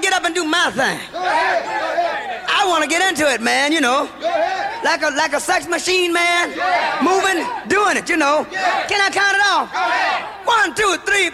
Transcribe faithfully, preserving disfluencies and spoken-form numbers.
get up and do my thing. I want to get into it, man, you know. Like a like a sex machine, man. Moving, doing it, you know. Can I count it off? One, two, three,